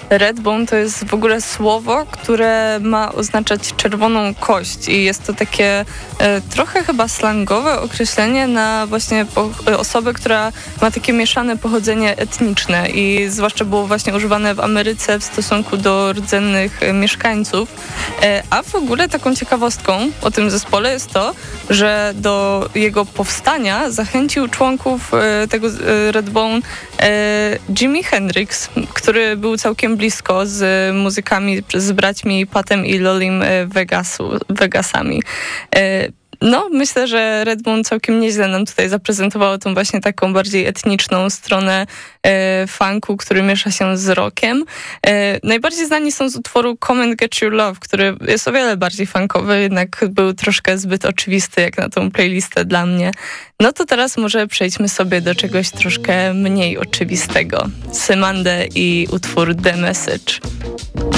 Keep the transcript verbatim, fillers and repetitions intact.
Redbone to jest w ogóle słowo, które ma oznaczać czerwoną kość i jest to takie e, trochę chyba slangowe określenie na właśnie po, osobę, która ma takie mieszane pochodzenie etniczne i zwłaszcza było właśnie używane w Ameryce w stosunku do rdzennych e, mieszkańców. E, a w ogóle taką ciekawostką o tym zespole jest to, że do jego powstania zachęcił członków e, tego e, Redbone e, Jimi Hendrix, który był całkiem blisko z muzykami, z braćmi Patem i Lolim Vegasu, Vegasami. No, myślę, że Redbone całkiem nieźle nam tutaj zaprezentowało tą właśnie taką bardziej etniczną stronę e, funku, który miesza się z rockiem. E, najbardziej znani są z utworu Come and Get Your Love, który jest o wiele bardziej funkowy, jednak był troszkę zbyt oczywisty jak na tą playlistę dla mnie. No to teraz może przejdźmy sobie do czegoś troszkę mniej oczywistego. Cymande i utwór The Message.